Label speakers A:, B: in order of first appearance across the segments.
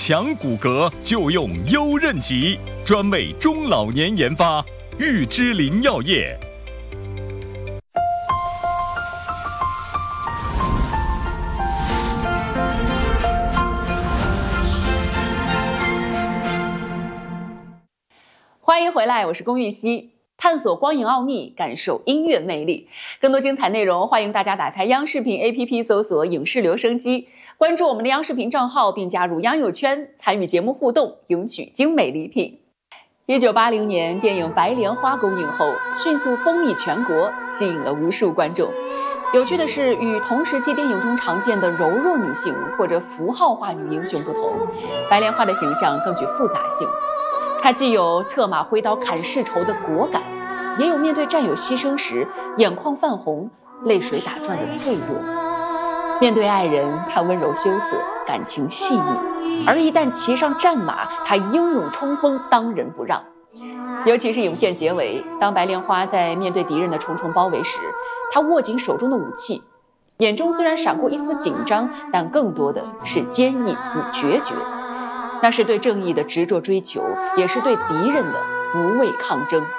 A: 强骨骼就用优韧吉，专为中老年研发，玉芝林药业。
B: 欢迎回来，我是龚玉熙。探索光影奥秘，感受音乐魅力。更多精彩内容，欢迎大家打开央视频 APP 搜索影视留声机，关注我们的央视频账号，并加入央友圈，参与节目互动，赢取精美礼品。1980年，电影《白莲花》公映后，迅速风靡全国，吸引了无数观众。有趣的是，与同时期电影中常见的柔弱女性或者符号化女英雄不同，白莲花的形象更具复杂性。她既有策马挥刀砍世仇的果敢，也有面对战友牺牲时眼眶泛红、泪水打转的脆弱。面对爱人，她温柔羞涩，感情细腻；而一旦骑上战马，她英勇冲锋，当仁不让。尤其是影片结尾，当白莲花在面对敌人的重重包围时，她握紧手中的武器，眼中虽然闪过一丝紧张，但更多的是坚毅与决绝。那是对正义的执着追求，也是对敌人的无畏抗争。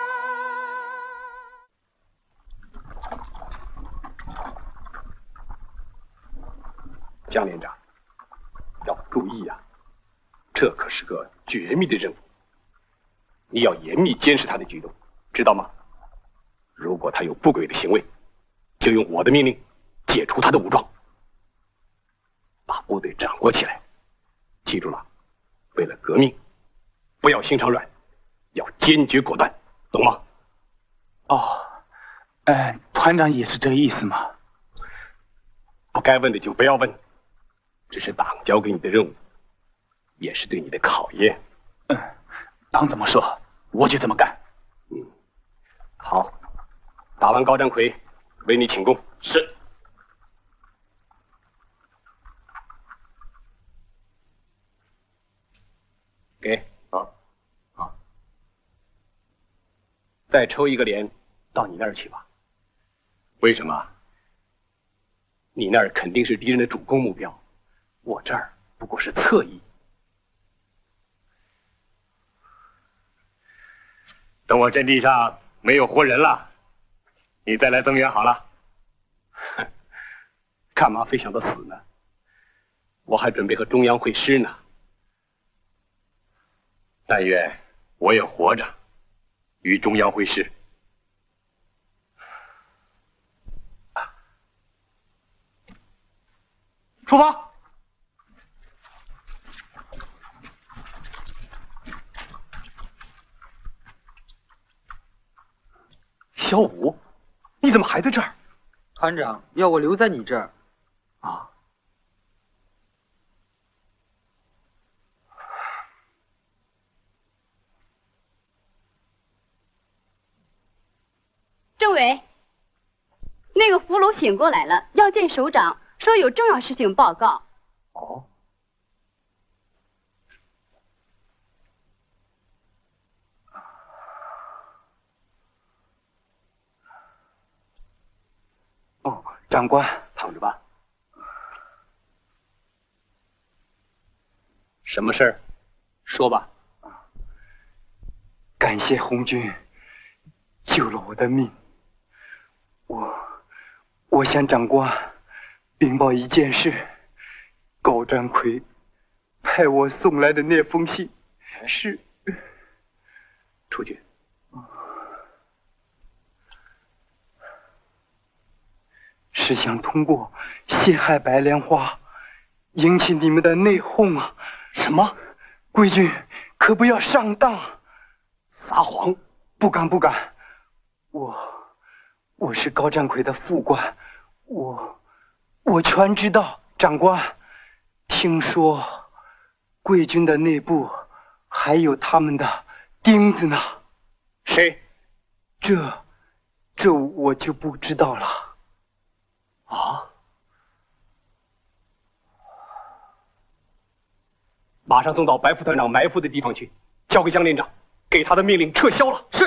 C: 江连长，要注意啊，这可是个绝密的任务，你要严密监视他的举动，知道吗？如果他有不轨的行为，就用我的命令解除他的武装，把部队掌握起来。记住了，为了革命，不要心肠软，要坚决果断，懂吗？
D: 哦，团长也是这个意思吗？
C: 不该问的就不要问，这是党交给你的任务，也是对你的考验。
D: 党怎么说，我就这么干。
C: 好，打完高占奎，为你请功。
D: 是。
C: 给好，再抽一个连到你那儿去吧。为什么？你那儿肯定是敌人的主攻目标，我这儿不过是侧翼。等我阵地上没有活人了，你再来增援好了。干嘛非想到死呢？我还准备和中央会师呢。但愿我也活着，与中央会师。出发！小武，你怎么还在这儿？
E: 团长要我留在你这儿。
C: 啊。
F: 政委，那个俘虏醒过来了，要见首长，说有重要事情报告。
C: 哦。
D: 哦，长官，
C: 躺着吧。什么事儿？说吧。
D: 感谢红军救了我的命。我向长官禀报一件事，高占奎派我送来的那封信是……
C: 出去。
D: 是想通过陷害白莲花引起你们的内讧啊！
C: 什么？
D: 贵军可不要上当！
C: 撒谎！
D: 不敢不敢，我是高占奎的副官，我全知道。长官，听说贵军的内部还有他们的钉子呢。
C: 谁？
D: 这我就不知道了。
C: 啊！马上送到白副团长埋伏的地方去，交给江连长，给他的命令撤销了。